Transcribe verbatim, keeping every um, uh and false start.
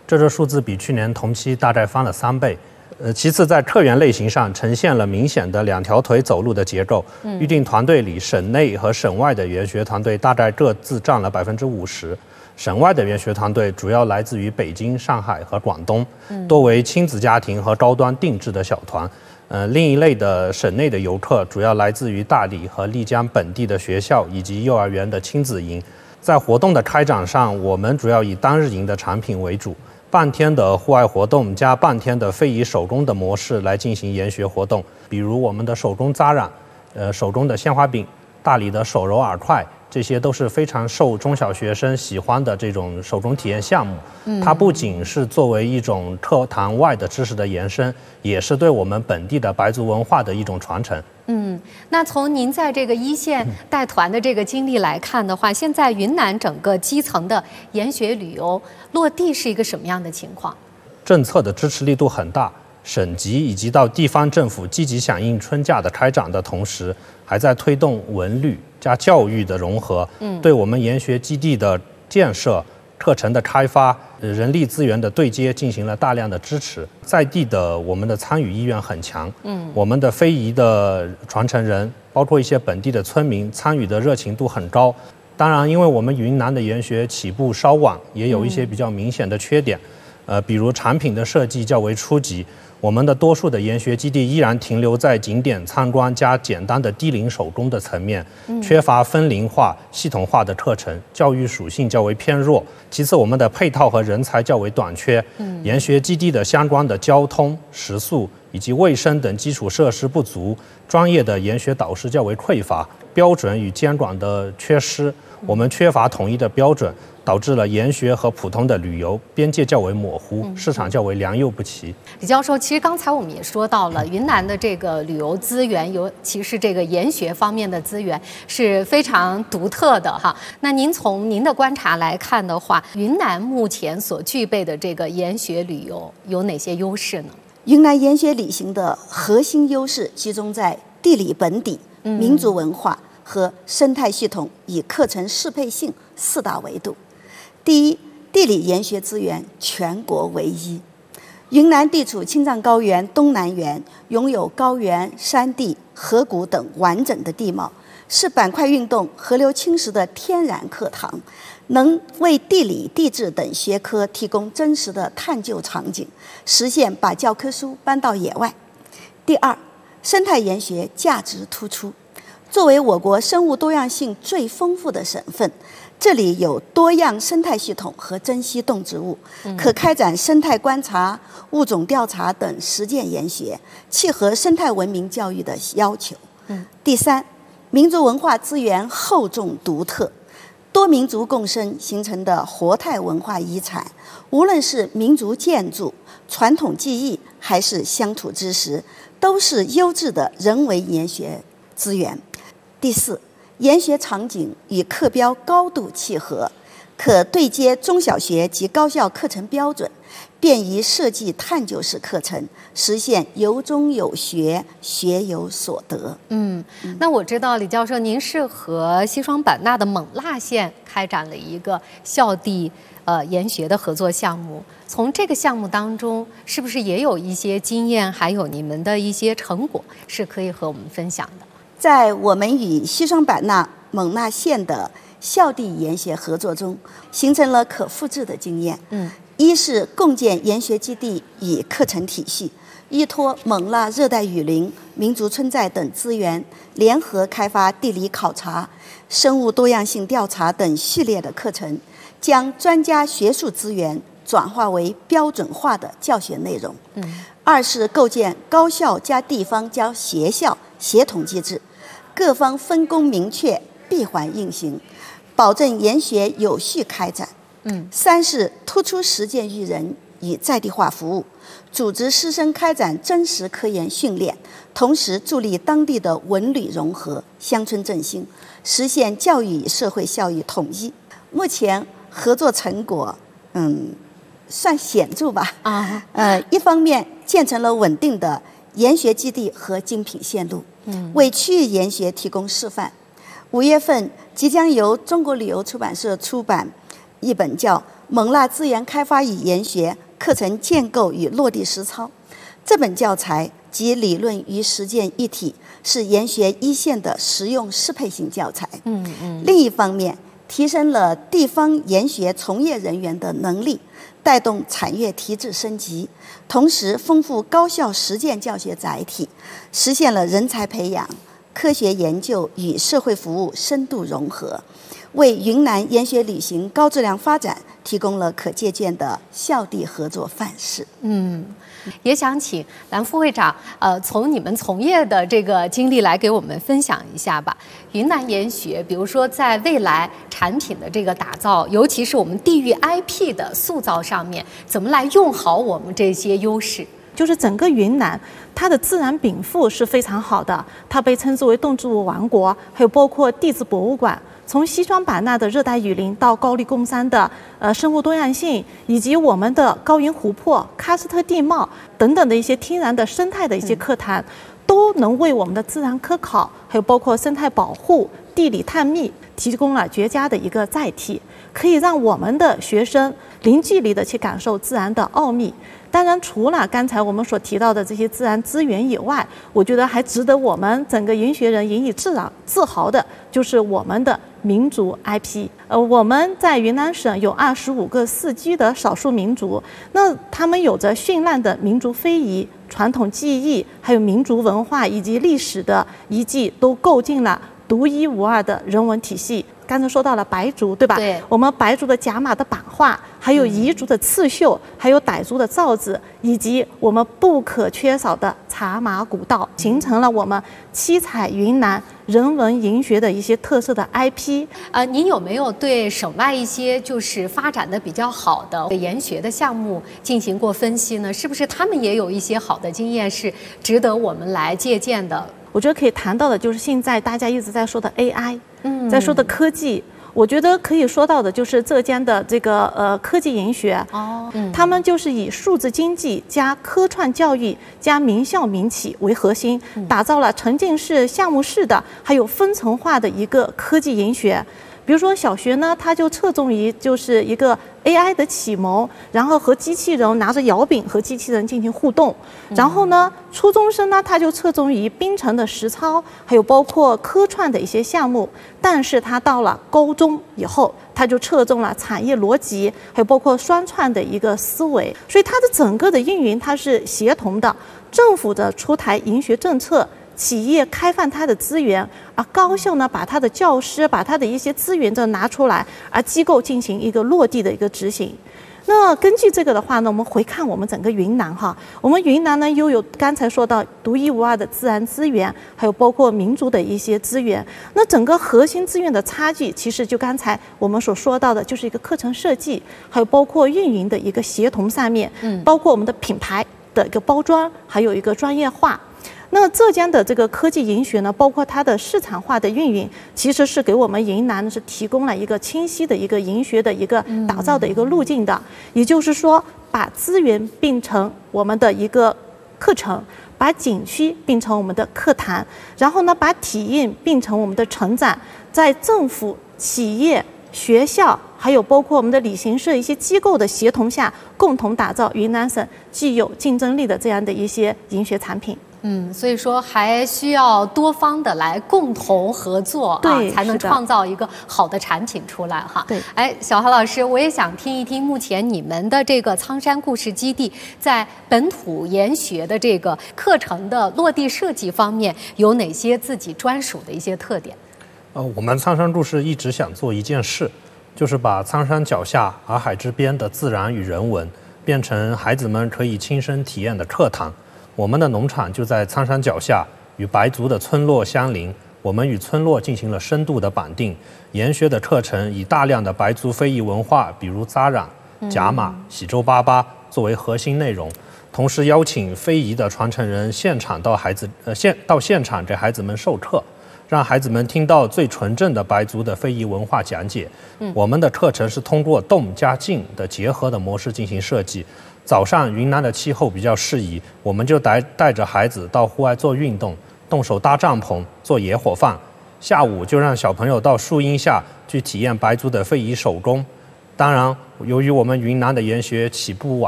这个数字比去年同期大概翻了三倍。呃，其次在客源类型上呈现了明显的两条腿走路的结构。预定团队里，省内和省外的研学团队大概各自占了百分之五十。省外的研学团队主要来自于北京、上海和广东，多为亲子家庭和高端定制的小团。呃，另一类的省内的游客主要来自于大理和丽江本地的学校以及幼儿园的亲子营。在活动的开展上，我们主要以单日营的产品为主，半天的户外活动加半天的非遗手工的模式来进行研学活动，比如我们的手工扎染，呃，手工的鲜花饼，大理的手揉饵块，这些都是非常受中小学生喜欢的这种手工体验项目。它不仅是作为一种课堂外的知识的延伸，也是对我们本地的白族文化的一种传承。 嗯，那从您在这个一线带团的这个经历来看的话，现在云南整个基层的研学旅游落地是一个什么样的情况？ 政策的支持力度很大，省级以及到地方政府积极响应春假的开展的同时，还在推动文旅加教育的融合，嗯，对我们研学基地的建设、课程的开发、人力资源的对接进行了大量的支持。在地的我们的参与意愿很强，嗯，我们的非遗的传承人，包括一些本地的村民，参与的热情度很高。当然，因为我们云南的研学起步稍晚，也有一些比较明显的缺点，嗯、呃，比如产品的设计较为初级。我们的多数的研学基地依然停留在景点参观加简单的低龄手工的层面，缺乏分龄化、系统化的课程，教育属性较为偏弱。其次，我们的配套和人才较为短缺，研学基地的相关的交通、食宿以及卫生等基础设施不足，专业的研学导师较为匮乏，标准与监管的缺失，我们缺乏统一的标准，导致了研学和普通的旅游边界较为模糊，市场较为良莠不齐。 李教授，其实刚才我们也说到了，云南的这个旅游资源，尤其是这个研学方面的资源是非常独特的哈。那您从您的观察来看的话，云南目前所具备的这个研学旅游有哪些优势呢？ 云南研学旅行的核心优势集中在地理本底、民族文化和生态系统与课程适配性四大维度。第一，地理研学资源全国唯一。云南地处青藏高原东南缘，拥有高原、山地、河谷等完整的地貌，是板块运动、河流侵蚀的天然课堂，能为地理、地质等学科提供真实的探究场景，实现把教科书搬到野外。第二，生态研学价值突出。作为我国生物多样性最丰富的省份，这里有多样生态系统和珍稀动植物，可开展生态观察、物种调查等实践研学，契合生态文明教育的要求。第三，民族文化资源厚重独特，多民族共生形成的活态文化遗产，无论是民族建筑、传统技艺还是乡土知识，都是优质的人为研学资源。第四，研学场景与课标高度契合，可对接中小学及高校课程标准，便于设计探究式课程，实现由中有学，学有所得。 嗯，那我知道李教授，您是和西双版纳的勐腊县开展了一个校地呃研学的合作项目。从这个项目当中，是不是也有一些经验，还有你们的一些成果是可以和我们分享的？ 在我们与西双版纳勐腊县的校地研学合作中，形成了可复制的经验。嗯，一是共建研学基地与课程体系，依托勐腊热带雨林、民族村寨等资源，联合开发地理考察、生物多样性调查等系列的课程，将专家学术资源转化为标准化的教学内容。嗯，二是构建高校加地方加学校协同机制，各方分工明确，闭环运行，保证研学有序开展。嗯，三是突出实践育人与在地化服务，组织师生开展真实科研训练，同时助力当地的文旅融合、乡村振兴，实现教育与社会效益统一。目前合作成果，嗯，算显著吧。啊，呃，一方面建成了稳定的研学基地和精品线路，嗯，为区域研学提供示范。五月份即将由中国旅游出版社出版一本叫《 蒙腊资源开发与研学课程建构与落地实操》。这本教材集理论与实践一体，是研学一线的实用适配性教材。 嗯嗯。 另一方面，提升了地方研学从业人员的能力，带动产业提质升级，同时丰富高校实践教学载体，实现了人才培养、科学研究与社会服务深度融合，为云南研学旅行高质量发展提供了可借鉴的校地合作范式。 嗯，也想请蓝副会长，呃，从你们从业的这个经历来给我们分享一下吧。云南研学，比如说在未来产品的这个打造，尤其是我们地域 I P 的塑造上面，怎么来用好我们这些优势？ 就是整个云南，它的自然禀赋是非常好的，它被称之为动植物王国，还有包括地质博物馆。从西双版纳的热带雨林到高黎贡山的呃生物多样性，以及我们的高原湖泊、喀斯特地貌等等的一些天然的生态的一些课堂，都能为我们的自然科考，还有包括生态保护、地理探秘提供了绝佳的一个载体，可以让我们的学生零距离的去感受自然的奥秘。当然，除了刚才我们所提到的这些自然资源以外，我觉得还值得我们整个研学人引以自豪自豪的，就是我们的民族 I P。呃，我们在云南省有二十五个四居的少数民族，那他们有着绚烂的民族非遗、传统技艺，还有民族文化以及历史的遗迹，都构进了独一无二的人文体系。刚才说到了白族，对吧？ 对。 我们白族的甲马的版画，还有彝族的刺绣，还有傣族的造纸，以及我们不可缺少的茶马古道，形成了我们七彩云南人文研学的一些特色的 I P。 呃，您有没有对省外一些就是发展的比较好的研学的项目进行过分析呢？是不是他们也有一些好的经验是值得我们来借鉴的？ 我觉得可以谈到的就是现在大家一直在说的 A I， 嗯，在说的科技。我觉得可以说到的就是浙江的这个呃科技研学哦，嗯，他们就是以数字经济加科创教育加民校民企为核心，打造了沉浸式、项目式的，还有分层化的一个科技研学。比如说小学呢，它就侧重于就是一个 A I 的启蒙，然后和机器人拿着摇柄和机器人进行互动。然后呢，初中生呢，他就侧重于编程的实操，还有包括科创的一些项目。但是他到了高中以后，他就侧重了产业逻辑，还有包括双创的一个思维。所以它的整个的运营它是协同的，政府的出台研学政策。企业开放它的资源，而高校呢把它的教师、把它的一些资源就拿出来，而机构进行一个落地的一个执行。那根据这个的话呢，我们回看我们整个云南哈，我们云南呢又有刚才说到独一无二的自然资源，还有包括民族的一些资源。那整个核心资源的差距，其实就刚才我们所说到的，就是一个课程设计，还有包括运营的一个协同上面，嗯，包括我们的品牌的一个包装，还有一个专业化。那浙江的这个科技研学呢，包括它的市场化的运营，其实是给我们云南是提供了一个清晰的一个研学的一个打造的一个路径的。嗯、也就是说，把资源并成我们的一个课程，把景区并成我们的课堂，然后呢，把体验并成我们的成长，在政府、企业、学校，还有包括我们的旅行社一些机构的协同下，共同打造云南省具有竞争力的这样的一些研学产品。 嗯，所以说还需要多方的来共同合作啊，才能创造一个好的产品出来哈。 对， 哎，小何老师，我也想听一听目前你们的这个苍山故事基地在本土研学的这个课程的落地设计方面有哪些自己专属的一些特点？ 呃，我们苍山故事一直想做一件事，就是把苍山脚下、洱海之边的自然与人文变成孩子们可以亲身体验的课堂。我们的农场就在苍山脚下，与白族的村落相邻。我们与村落进行了深度的绑定，研学的课程以大量的白族非遗文化，比如扎染、甲马、喜洲巴巴作为核心内容，同时邀请非遗的传承人现场到孩子呃现到现场给孩子们授课，让孩子们听到最纯正的白族的非遗文化讲解。嗯、我们的课程是通过动加静的结合的模式进行设计。早上云南的气候比较适宜，我们就带带着孩子到户外做运动，动手搭帐篷、做野火饭。下午就让小朋友到树荫下去体验白族的非遗手工。 当然，由于我们云南的研学起步晚。